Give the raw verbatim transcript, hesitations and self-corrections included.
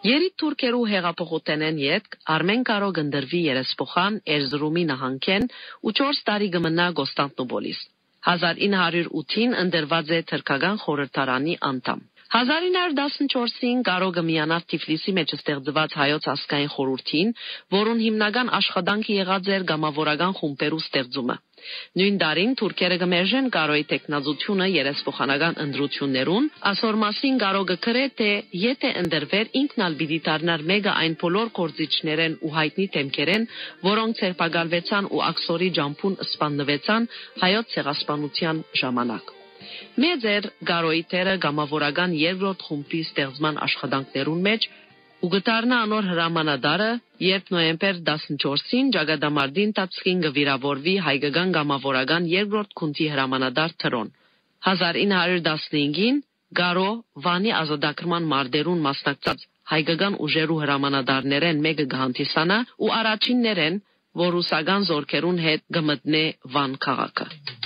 Երիտ թուրքերու հեղափոխութենեն ետք Արմեն կարող ընդրվի երեսփոխան Էրզրումի նահանգեն ու չորս տարի գմնա Կոստանդնուպոլիս։ հազար ինը հարյուր ութին ընդրված է թրքական խորհրդարանի անդամ։ հազար ինը հարյուր տասնչորսին Կարոգը միանավ Թիֆլիսի մեջ ստեղծված հայոց ազգային խորհրդին, որուն հիմնական աշխատանքը եղած էր գամավորական խումբերու ստեղծումը։ Նույն տարին թուրքերը գմերժեն Կարոյի տեխնազությունը երեսփոխանական ընդրություններուն, ասոր մասին Կարոգը գրե թե եթե ընդրվեր ինքնալ պիտի դառնար մեկը այն բոլոր գործիչներեն ու հայտնի դեմքերեն, որոնք ցերպակալվեցան ու աքսորի ջամփուն սպաննվեցան հայոց ցեղասպանության ժամանակ։ Մեծ էր Կարոյի տերը գամավորական երկրորդ խումբի ստեղծման աշխատանքներուն մեջ ու գտարնա անոր հրամանատարը, երբ նոյեմբեր տասնչորսին Ջագադամարտին տապսկին գվիրավորվի հայկական գամավորական երկրորդ քունտի հրամանատար թրոն։ հազար ինը հարյուր տասնհինգին Կարո Վանի ազատագրման մարտերուն մասնակցած հայկական ուժերու հրամանատարներեն մեկը գահանտիսանա ու առաջիններեն, որ ռուսական զորքերուն հետ գմտնե Վան քաղաքը։